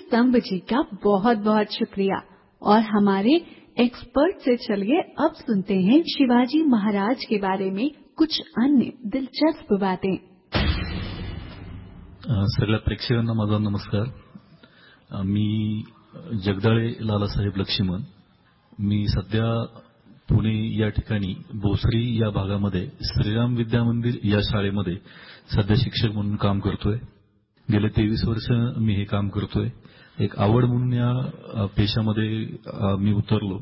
स्तंभ जी का बहुत बहुत शुक्रिया। और हमारे एक्सपर्ट से चलिए अब सुनते हैं शिवाजी महाराज के बारे में कुछ अन्य दिलचस्प बातें। सगळ्या प्रेक्षकांना माझा नमस्कार। मी जगदाळे लालासाहेब लक्ष्मण। मी सध्या पुणे या ठिकाणी भोसरी या भागामध्ये श्रीराम विद्या मंदिर या शाळेमध्ये सध्या शिक्षक म्हणून काम करतोय। गेले 23 वर्ष मी हे काम करतोय। एक आवड म्हणून या पेशामध्ये मी उतरलो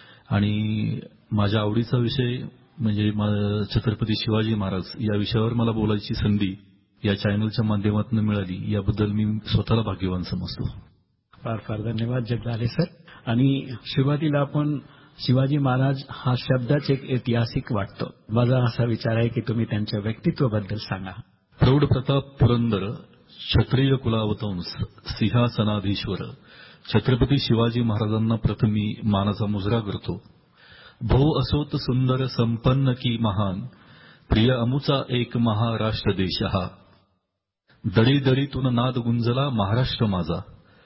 आणि माझ्या आवडीचा विषय म्हणजे छत्रपती शिवाजी महाराज या विषयावर मला बोलायची संधी या चॅनलच्या माध्यमातून मिळाली, याबद्दल मी स्वतःला भाग्यवान समजतो। फार फार धन्यवाद जगदाळे सर। आणि सुरुवातीला आपण शिवाजी महाराज हा शब्दच एक ऐतिहासिक वाटतो। माझा असा विचार आहे की तुम्ही त्यांच्या व्यक्तित्वाबद्दल सांगा। प्रौढ प्रताप पुरंदर, क्षत्रिय कुलावतंस, सिंहासनाधीश्वर छत्रपती शिवाजी महाराजांना प्रथमी मानाचा मुजरा करतो। भो असोत सुंदर संपन्न की महान, प्रिय अमुचा एक महाराष्ट्र देश हा। दरी दरीतून नाद गुंजला महाराष्ट्र माझा।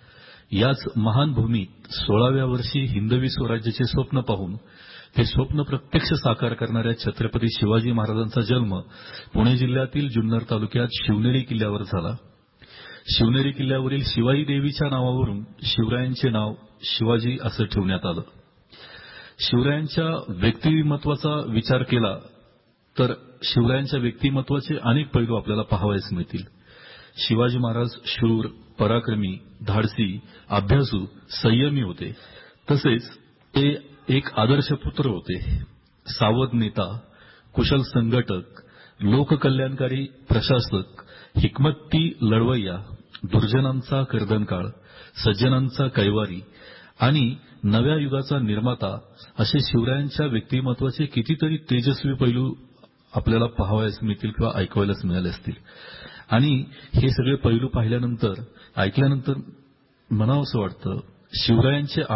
याच महान भूमीत 16व्या वर्षी हिंदवी स्वराज्याचे स्वप्न पाहून ते स्वप्न प्रत्यक्ष साकार करणाऱ्या छत्रपती शिवाजी महाराजांचा जन्म पुणे जिल्ह्यातील जुन्नर तालुक्यात शिवनेरी किल्ल्यावर झाला। शिवनेरी किल्ल्यावरील शिवाई देवीच्या नावावरून शिवरायांचे नाव शिवाजी असं ठेवण्यात आलं। शिवरायांच्या व्यक्तिमत्वाचा विचार केला तर शिवरायांच्या व्यक्तिमत्वाचे अनेक पैलू आपल्याला पाहावयास मिळतील। शिवाजी महाराज शूर, पराक्रमी, धाडसी, अभ्यासू, संयमी होते। तसेच ते एक आदर्श पुत्र होते। सावध नेता, कुशल संघटक, लोककल्याणकारी प्रशासक, हिकमती लढवय्या, दुर्जनांचा कर्दनकाळ, सज्जनांचा कैवारी आणि नव्या युगाचा निर्माता असे शिवरायांच्या व्यक्तिमत्वाचे कितीतरी तेजस्वी पैलू आपल्याला पाहावयास मिळतील किंवा ऐकवायलाच मिळाले असतील। आणि हे सगळे पैलू पाहिल्यानंतर ऐकल्यानंतर म्हणावंसं वाटतं शिवरायांचे